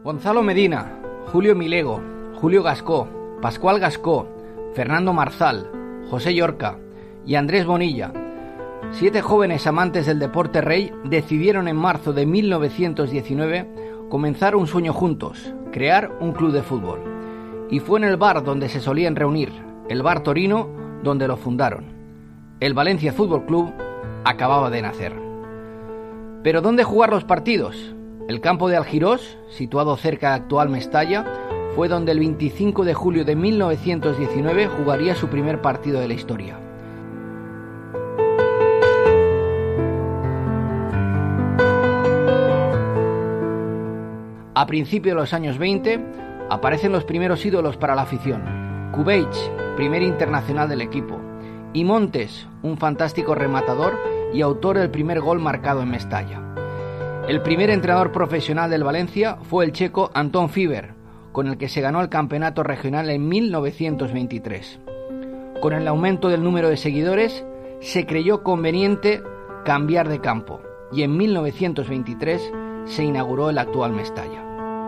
Gonzalo Medina, Julio Milego, Julio Gascó, Pascual Gascó, Fernando Marzal, José Llorca y Andrés Bonilla, 7 jóvenes amantes del deporte rey, decidieron en marzo de 1919 comenzar un sueño juntos, crear un club de fútbol. Y fue en el bar donde se solían reunir, el Bar Torino, donde lo fundaron. El Valencia Fútbol Club acababa de nacer. ¿Pero dónde jugar los partidos? El campo de Algirós, situado cerca de actual Mestalla, fue donde el 25 de julio de 1919 jugaría su primer partido de la historia. A principios de los años 20 aparecen los primeros ídolos para la afición. Cubells, primer internacional del equipo, y Montes, un fantástico rematador y autor del primer gol marcado en Mestalla. El primer entrenador profesional del Valencia fue el checo Anton Fiber, con el que se ganó el campeonato regional en 1923. Con el aumento del número de seguidores, se creyó conveniente cambiar de campo, y en 1923 se inauguró el actual Mestalla.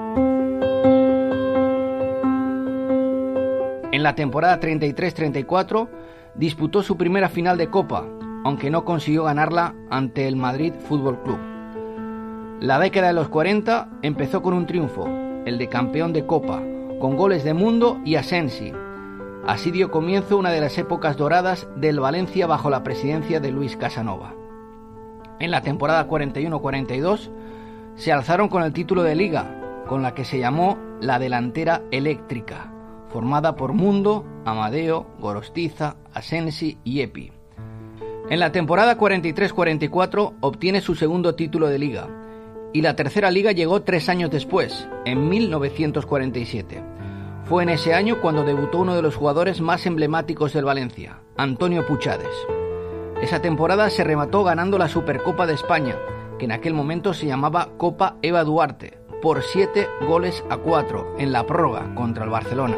En la temporada 33-34 disputó su primera final de Copa, aunque no consiguió ganarla ante el Madrid Fútbol Club. La década de los 40 empezó con un triunfo, el de campeón de Copa, con goles de Mundo y Asensi. Así dio comienzo una de las épocas doradas del Valencia bajo la presidencia de Luis Casanova. En la temporada 41-42 se alzaron con el título de Liga, con la que se llamó la delantera eléctrica, formada por Mundo, Amadeo, Gorostiza, Asensi y Epi. En la temporada 43-44 obtiene su segundo título de Liga, y la tercera Liga llegó 3 años después, en 1947. Fue en ese año cuando debutó uno de los jugadores más emblemáticos del Valencia, Antonio Puchades. Esa temporada se remató ganando la Supercopa de España, que en aquel momento se llamaba Copa Eva Duarte, por 7-4 en la prórroga contra el Barcelona.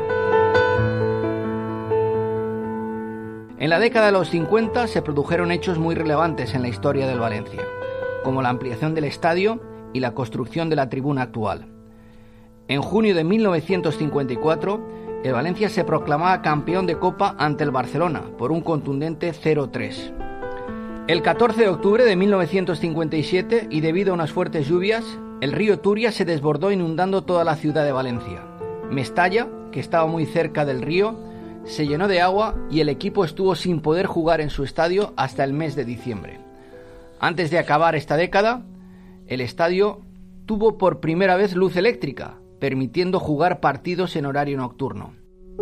En la década de los 50 se produjeron hechos muy relevantes en la historia del Valencia, como la ampliación del estadio y la construcción de la tribuna actual. En junio de 1954, el Valencia se proclamaba campeón de Copa ante el Barcelona por un contundente 0-3. El 14 de octubre de 1957, y debido a unas fuertes lluvias, el río Turia se desbordó inundando toda la ciudad de Valencia. Mestalla, que estaba muy cerca del río, se llenó de agua y el equipo estuvo sin poder jugar en su estadio hasta el mes de diciembre. Antes de acabar esta década, el estadio tuvo por primera vez luz eléctrica, permitiendo jugar partidos en horario nocturno.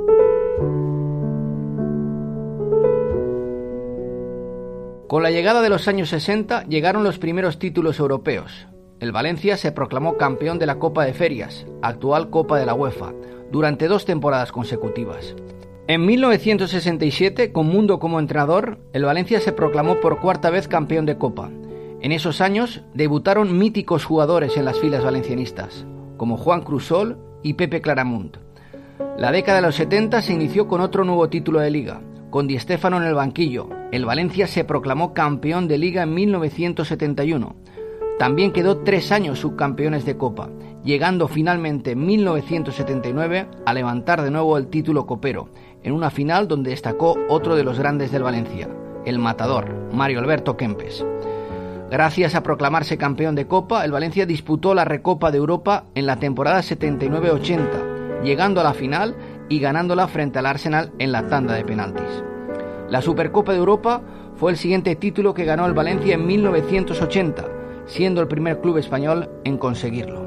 Con la llegada de los años 60 llegaron los primeros títulos europeos. El Valencia se proclamó campeón de la Copa de Ferias, actual Copa de la UEFA, durante 2 temporadas consecutivas. En 1967, con Mundo como entrenador, el Valencia se proclamó por 4ª vez campeón de Copa. En esos años debutaron míticos jugadores en las filas valencianistas, como Juan Crusol y Pepe Claramunt. La década de los 70 se inició con otro nuevo título de Liga, con Di Stéfano en el banquillo. El Valencia se proclamó campeón de Liga en 1971. También quedó 3 años subcampeones de Copa, llegando finalmente en 1979 a levantar de nuevo el título copero, en una final donde destacó otro de los grandes del Valencia, el matador, Mario Alberto Kempes. Gracias a proclamarse campeón de Copa, el Valencia disputó la Recopa de Europa en la temporada 79-80, llegando a la final y ganándola frente al Arsenal en la tanda de penaltis. La Supercopa de Europa fue el siguiente título que ganó el Valencia en 1980, siendo el primer club español en conseguirlo.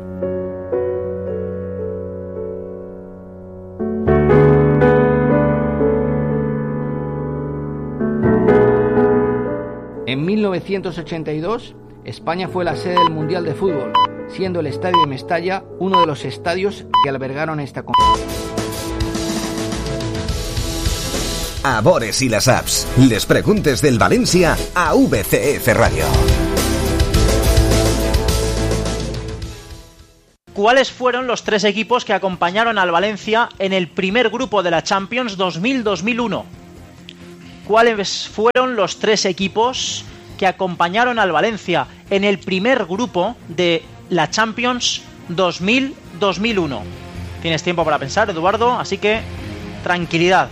En 1982, España fue la sede del Mundial de Fútbol, siendo el Estadio de Mestalla uno de los estadios que albergaron esta competición. A Bores i les apps. Les preguntes del València a VCF Radio. ¿Cuáles fueron los 3 equipos que acompañaron al Valencia en el primer grupo de la Champions 2000-2001? ¿Cuáles fueron los 3 equipos que acompañaron al Valencia en el primer grupo de la Champions 2000-2001? 2001. Tienes tiempo para pensar, Eduardo, así que tranquilidad.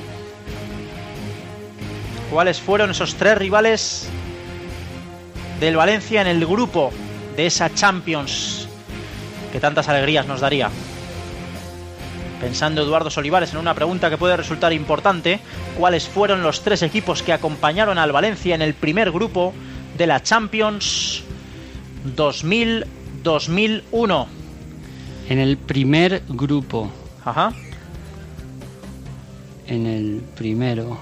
¿Cuáles fueron esos 3 rivales del Valencia en el grupo de esa Champions que tantas alegrías nos daría? Pensando Eduardo Solivares en una pregunta que puede resultar importante, ¿cuáles fueron los 3 equipos que acompañaron al Valencia en el primer grupo de la Champions 2000-2001? En el primer grupo. Ajá. En el primero.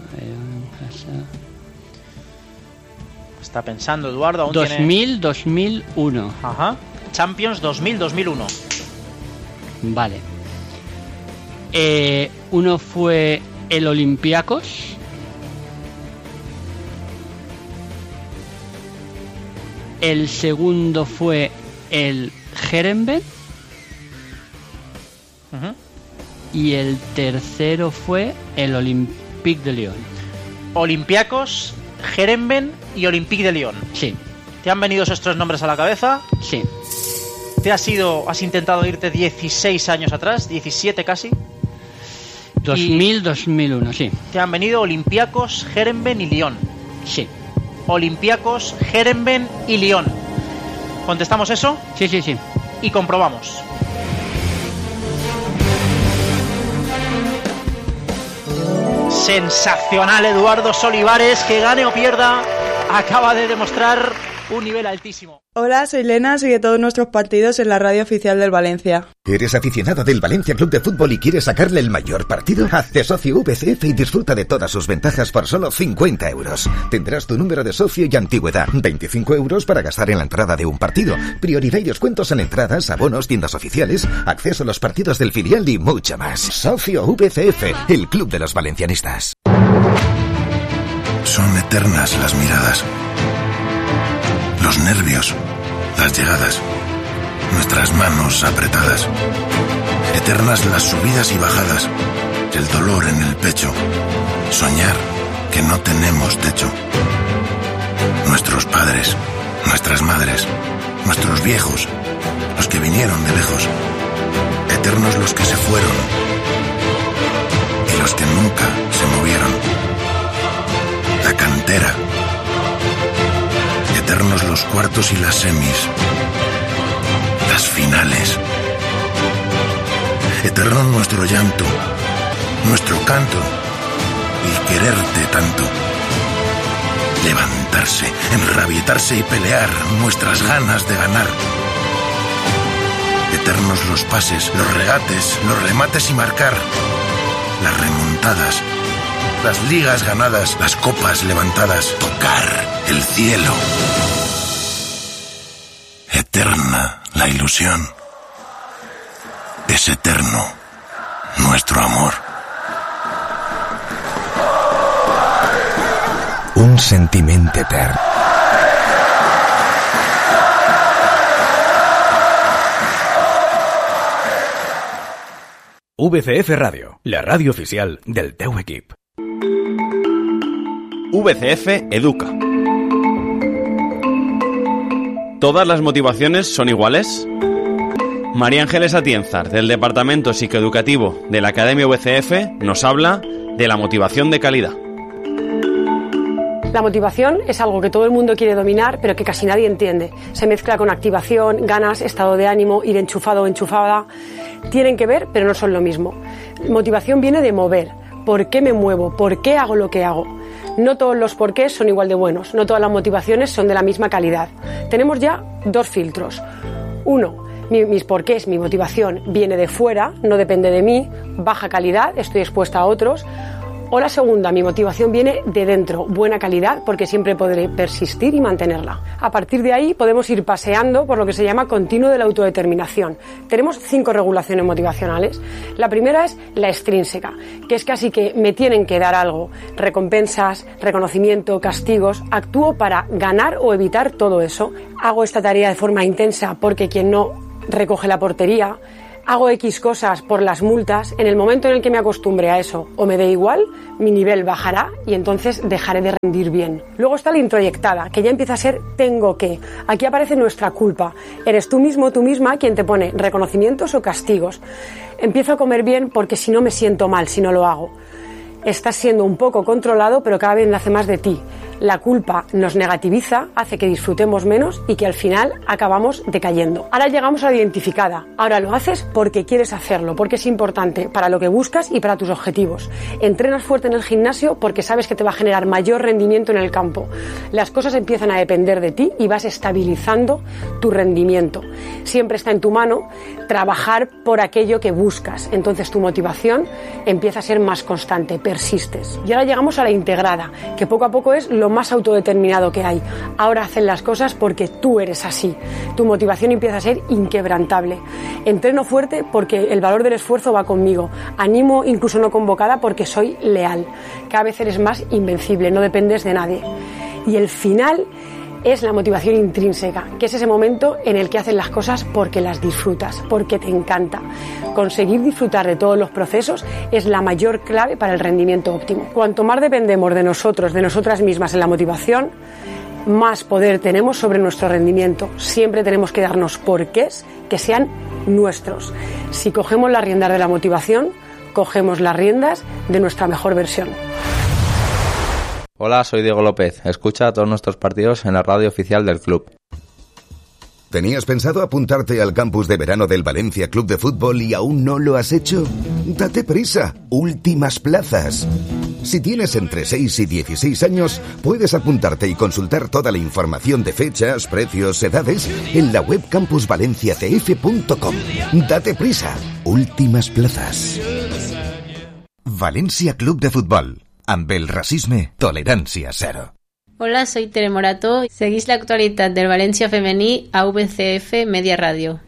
Está pensando Eduardo, aún 2000-2001. Ajá. Champions 2000-2001. Vale. Uno fue el Olympiacos. El segundo fue el Heerenveen. Uh-huh. Y el tercero fue el Olympique de Lyon. Olympiacos, Heerenveen y Olympique de Lyon. Sí. ¿Te han venido esos 3 nombres a la cabeza? Sí. Has intentado irte 16 años atrás, 17 casi. 2000-2001, sí. Te han venido Olympiacos, Heerenveen y Lyon. Sí. Olympiacos, Heerenveen y Lyon. ¿Contestamos eso? Sí. Y comprobamos. Sensacional, Eduardo Solivares, que gane o pierda, acaba de demostrar un nivel altísimo. Hola, soy Lena, sigue todos nuestros partidos en la radio oficial del Valencia. ¿Eres aficionado del Valencia Club de Fútbol y quieres sacarle el mayor partido? Hazte socio VCF y disfruta de todas sus ventajas por solo 50 euros. Tendrás tu número de socio y antigüedad, 25 euros para gastar en la entrada de un partido, prioridad y descuentos en entradas, abonos, tiendas oficiales, acceso a los partidos del filial y mucho más. Socio VCF, el club de los valencianistas. Son eternas las miradas, los nervios, las llegadas, nuestras manos apretadas. Eternas las subidas y bajadas, el dolor en el pecho, soñar que no tenemos techo. Nuestros padres, nuestras madres, nuestros viejos, los que vinieron de lejos. Eternos los que se fueron y los que nunca se movieron. La cantera. Eternos los cuartos y las semis. Las finales. Eterno nuestro llanto, nuestro canto y quererte tanto. Levantarse, enrabietarse y pelear nuestras ganas de ganar. Eternos los pases, los regates, los remates y marcar. Las remontadas, las ligas ganadas, las copas levantadas. Tocar el cielo. Eterna la ilusión. Es eterno nuestro amor. Un sentimiento eterno. VCF Radio, la radio oficial del teu equip. VCF educa. ¿Todas las motivaciones son iguales? María Ángeles Atienzar, del Departamento Psicoeducativo de la Academia VCF, nos habla de la motivación de calidad. La motivación es algo que todo el mundo quiere dominar, pero que casi nadie entiende. Se mezcla con activación, ganas, estado de ánimo, ir enchufado o enchufada. Tienen que ver, pero no son lo mismo. Motivación viene de mover. ¿Por qué me muevo? ¿Por qué hago lo que hago? No todos los porqués son igual de buenos. No todas las motivaciones son de la misma calidad. Tenemos ya 2 filtros. 1, mis porqués, mi motivación viene de fuera, no depende de mí, baja calidad, estoy expuesta a otros. O la segunda, mi motivación viene de dentro, buena calidad, porque siempre podré persistir y mantenerla. A partir de ahí podemos ir paseando por lo que se llama continuo de la autodeterminación. Tenemos 5 regulaciones motivacionales. La primera es la extrínseca, que es casi que me tienen que dar algo, recompensas, reconocimiento, castigos. Actúo para ganar o evitar todo eso. Hago esta tarea de forma intensa porque quien no recoge la portería. hago X cosas por las multas, en el momento en el que me acostumbre a eso o me dé igual, mi nivel bajará y entonces dejaré de rendir bien. Luego está la introyectada, que ya empieza a ser tengo que. Aquí aparece nuestra culpa. Eres tú mismo, tú misma, quien te pone reconocimientos o castigos. Empiezo a comer bien porque si no me siento mal, si no lo hago. Estás siendo un poco controlado, pero cada vez nace más de ti. La culpa nos negativiza, hace que disfrutemos menos y que al final acabamos decayendo. Ahora llegamos a la identificada. Ahora lo haces porque quieres hacerlo, porque es importante para lo que buscas y para tus objetivos. Entrenas fuerte en el gimnasio porque sabes que te va a generar mayor rendimiento en el campo. Las cosas empiezan a depender de ti y vas estabilizando tu rendimiento. Siempre está en tu mano trabajar por aquello que buscas. Entonces tu motivación empieza a ser más constante, persistes. Y ahora llegamos a la integrada, que poco a poco es lo más autodeterminado que hay. Ahora hacen las cosas porque tú eres así. Tu motivación empieza a ser inquebrantable. Entreno fuerte porque el valor del esfuerzo va conmigo. Animo incluso no convocada porque soy leal. Cada vez eres más invencible, no dependes de nadie. Y el final es la motivación intrínseca, que es ese momento en el que haces las cosas porque las disfrutas, porque te encanta. Conseguir disfrutar de todos los procesos es la mayor clave para el rendimiento óptimo. Cuanto más dependemos de nosotros, de nosotras mismas en la motivación, más poder tenemos sobre nuestro rendimiento. Siempre tenemos que darnos porqués que sean nuestros. Si cogemos las riendas de la motivación, cogemos las riendas de nuestra mejor versión. Hola, soy Diego López. Escucha todos nuestros partidos en la radio oficial del club. ¿Tenías pensado apuntarte al campus de verano del Valencia Club de Fútbol y aún no lo has hecho? Date prisa, últimas plazas. Si tienes entre 6 y 16 años, puedes apuntarte y consultar toda la información de fechas, precios, edades en la web campusvalenciacf.com. Date prisa, últimas plazas. Valencia Club de Fútbol. Amb el racisme, tolerància zero. Hola, soy Tere Morato. Seguís l'actualitat del València femení a VCF Media Radio.